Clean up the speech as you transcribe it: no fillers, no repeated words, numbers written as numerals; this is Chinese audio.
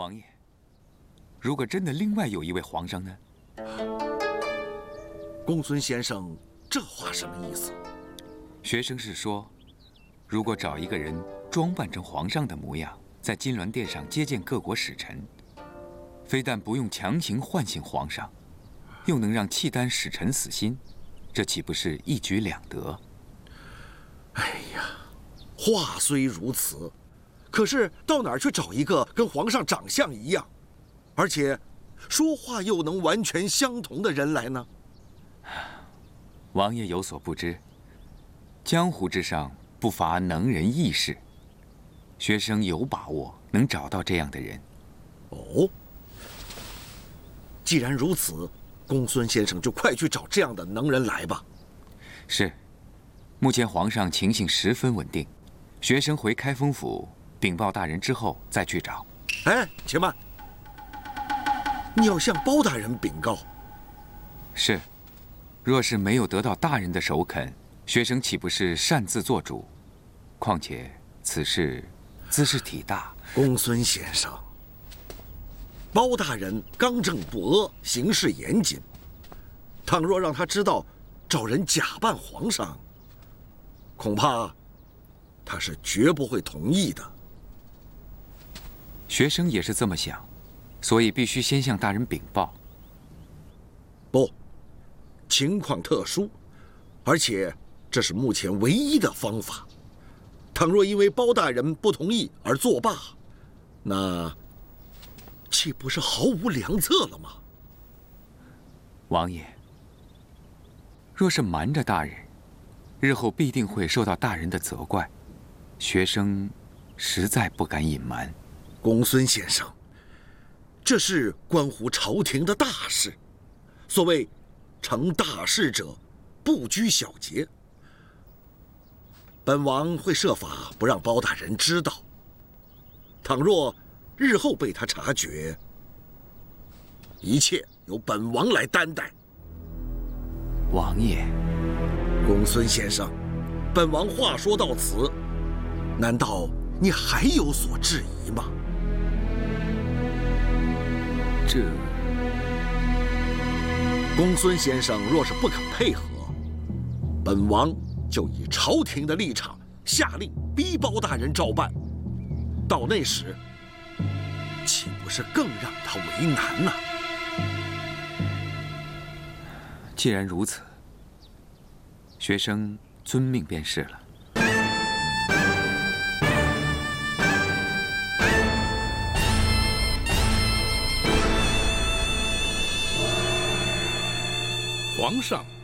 王爷，如果真的另外有一位皇上呢？ 公孙先生，这话什么意思？ 学生是说，如果找一个人装扮成皇上的模样，在金銮殿上接见各国使臣，非但不用强行唤醒皇上，又能让契丹使臣死心，这岂不是一举两得？ 哎呀，话虽如此，可是到哪儿去找一个跟皇上长相一样，而且说话又能完全相同的人来呢？ 王爷有所不知，江湖之上不乏能人异士，学生有把握能找到这样的人。 哦，既然如此，公孙先生就快去找这样的能人来吧。 是，目前皇上情形十分稳定，学生回开封府禀报大人之后再去找。 哎，且慢，你要向包大人禀告。 是，若是没有得到大人的首肯，学生岂不是擅自做主？况且此事兹事体大。 公孙先生，包大人刚正不阿，行事严谨。倘若让他知道找人假扮皇上，恐怕他是绝不会同意的。 学生也是这么想，所以必须先向大人禀报。 不，情况特殊，而且这是目前唯一的方法。倘若因为包大人不同意而作罢，那岂不是毫无良策了吗？ 王爷，若是瞒着大人，日后必定会受到大人的责怪。学生实在不敢隐瞒。 公孙先生，这是关乎朝廷的大事，所谓成大事者，不拘小节。本王会设法不让包大人知道。倘若日后被他察觉，一切由本王来担待。 王爷， 公孙先生，本王话说到此，难道你还有所质疑吗？ 这…… 公孙先生若是不肯配合，本王就以朝廷的立场下令逼包大人照办。到那时，岂不是更让他为难呢？ 既然如此，学生遵命便是了。 皇上